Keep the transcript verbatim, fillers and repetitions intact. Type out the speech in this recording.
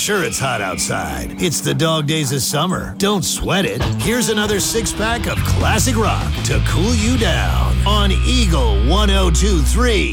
Sure, it's hot outside. It's the dog days of summer. Don't sweat it. Here's another six-pack of classic rock to cool you down on Eagle one oh two three.